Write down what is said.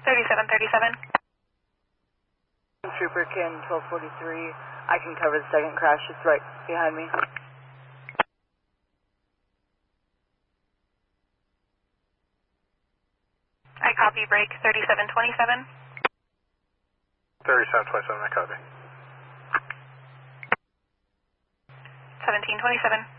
3737. Trooper Kin 1243. I can cover the second crash. It's right behind me. I copy, break 3727. 3727, I copy. 1727.